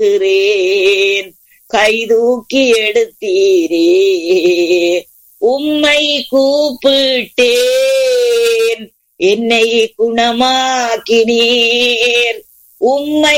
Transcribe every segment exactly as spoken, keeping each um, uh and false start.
இருக்கிறேன், கைதூக்கி எடுத்தீரே, உம்மை கூப்பிட்டேன், என்னை குணமாக்கினீர், உம்மை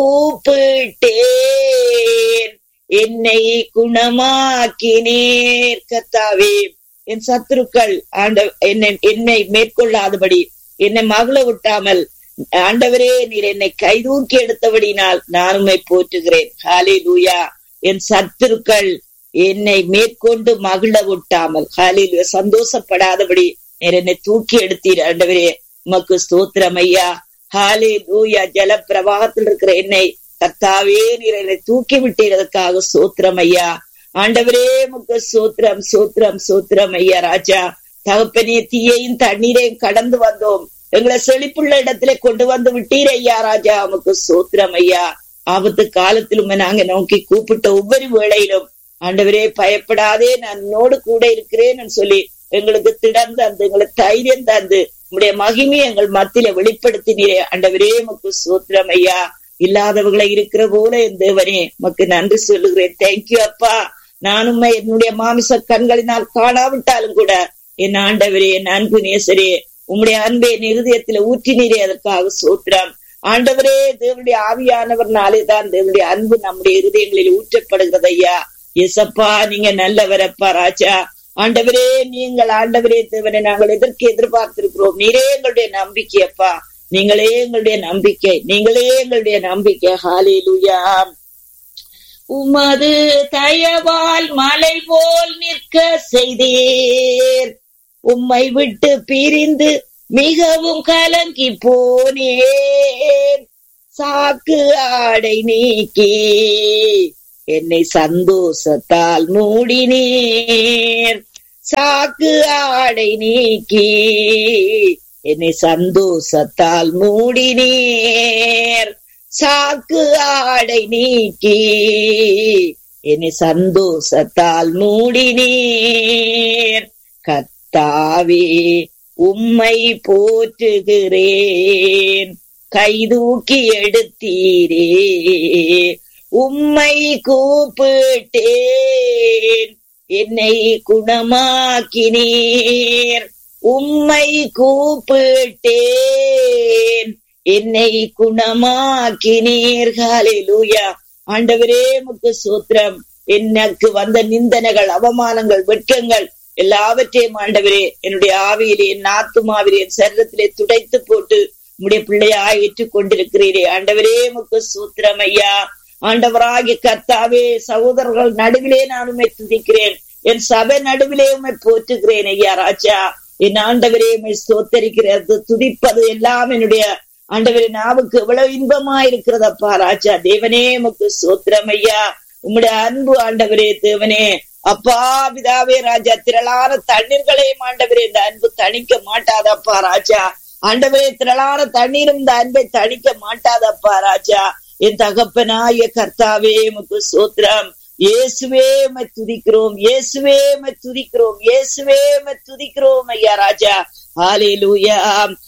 கூப்பிட்டேன், என்னை குணமாக்கினீர். கர்த்தாவே, என் சத்துருக்கள் ஆண்ட என்னை என்னை மேற்கொள்ளாதபடி, என்னை மகள விட்டாமல், ஆண்டவரே நீர் என்னை கைதூக்கி எடுத்தபடினால் நான் உம்மை போற்றுகிறேன். ஹல்லேலூயா. என் சத்துருக்கள் என்னை மேற்கொண்டு மகிழ விட்டாமல், ஹல்லேலூயா, சந்தோஷப்படாதபடி நீர் என்னை தூக்கி எடுத்தீர். ஆண்டவரே உமக்கு ஸ்தோத்திரம் ஐயா. ஹல்லேலூயா. ஜல பிரவாகத்தில் இருக்கிற என்னை கர்த்தாவே நீர் என்னை தூக்கி விட்டதற்காக ஸ்தோத்திரம் ஐயா. ஆண்டவரே உமக்கு ஸ்தோத்திரம், ஸ்தோத்திரம், ஸ்தோத்திரம் ஐயா. ராஜா தகப்பனே, தீயையும் தண்ணீரையும் கடந்து வந்தோம், எங்களை செழிப்புள்ள இடத்துல கொண்டு வந்து விட்டீர் ஐயா. ராஜா உமக்கு ஸ்தோத்திரம் ஐயா. ஆபத்து காலத்திலும் நாங்க நோக்கி கூப்பிட்ட ஒவ்வொரு வேளையிலும் ஆண்டவரே பயப்படாதே, நான் என்னோடு கூட இருக்கிறேன்னு சொல்லி எங்களுக்கு திடம் தந்து, எங்களுக்கு தைரியம் தந்து, உங்களுடைய மகிமை எங்கள் மத்தியில வெளிப்படுத்தினீரே. ஆண்டவரே உமக்கு ஸ்தோத்திரம் ஐயா. இல்லாதவர்களை இருக்கிற போல என் தேவனே உமக்கு நன்றி சொல்லுகிறேன். தேங்க்யூ அப்பா. நானும் என்னுடைய மாமிச கண்களினால் காணாவிட்டாலும் கூட என் ஆண்டவரே, என் அன்பு நேசரே, உம்முடைய அன்பை என் இருதயத்துல ஊற்றினீரே, அதற்காக ஸ்தோத்திரம். ஆண்டவரே, தேவனுடைய ஆவியானவர்னாலே தான் தேவனுடைய அன்பு நம்முடைய இருதயங்களில் ஊற்றப்படுகிறது ஐயா. எசப்பா நீங்க நல்லவரப்பா. ராஜா ஆண்டவரே, நீங்கள் ஆண்டவரே தேவனை நாங்கள் எதற்கு எதிர்பார்த்திருக்கிறோம், நீரே எங்களுடைய நம்பிக்கை அப்பா, நீங்களே எங்களுடைய நம்பிக்கை, நீங்களே எங்களுடைய நம்பிக்கை. ஹல்லேலூயா. உமது தயவால் மலை போல் நிற்க செய்தீர், உம்மை விட்டு பிரிந்து மிகவும் கலங்கி போனேன், சாக்கு ஆடை நீக்கி என்னை சந்தோஷத்தால் மூடினீர், சாக்கு ஆடை நீக்கி என்னை சந்தோஷத்தால் மூடினீர், சாக்கு ஆடை நீக்கி என்னை சந்தோஷத்தால் மூடினீர். கர்த்தாவே உம்மை போற்றுகிறேன், கைதூக்கி எடுத்தீரே, உம்மை கூப்பிட்டேன், என்னை குணமாக்கினீர், உம்மை கூப்பிட்டேன், என்னை குணமாக்கினீர். ஹல்லேலூயா. ஆண்டவரே உமக்கு ஸ்தோத்திரம். எனக்கு வந்த நிந்தனைகள், அவமானங்கள், வெட்கங்கள் எல்லாவற்றையும் ஆண்டவரே என்னுடைய ஆவியிலே, என் ஆத்துமாவிலே, என் சரீரத்திலே துடைத்து போட்டு உம்முடைய பிள்ளையா ஏற்றுக் கொண்டிருக்கிறீரே. ஆண்டவரே உமக்கு ஸ்தோத்திரம் ஐயா. ஆண்டவராகிய கர்த்தாவே, சகோதரர்கள் நடுவிலே நான் உம்மை துதிக்கிறேன், என் சபை நடுவிலே உம்மை போற்றுகிறேன் ஐயா. ராஜா என் ஆண்டவரே உம்மை ஸ்தோத்தரிக்கிறது, துதிப்பது எல்லாம் என்னுடைய ஆண்டவரே நாவுக்கு எவ்வளவு இன்பமா இருக்கிறதப்பா. ராஜா தேவனே உமக்கு ஸ்தோத்திரம் ஐயா. உம்முடைய அன்பு ஆண்டவரே தேவனே அப்பா பிதாவே. ராஜா திரளான தண்ணீர்களையும் ஆண்டவரே இந்த அன்பு தணிக்க மாட்டாதப்பா. ராஜா ஆண்டவரே திரளான தண்ணீரும் இந்த அன்பை தணிக்க மாட்டாதப்பா. ராஜா என் தகப்பனாய கர்த்தாவே உமக்கு ஸ்தோத்திரம். இயேசுவே உம்மை துதிக்கிறோம், இயேசுவே உம்மை துதிக்கிறோம், இயேசுவே உம்மை துதிக்கிறோம் ஐயா. ராஜா ஹல்லேலூயா.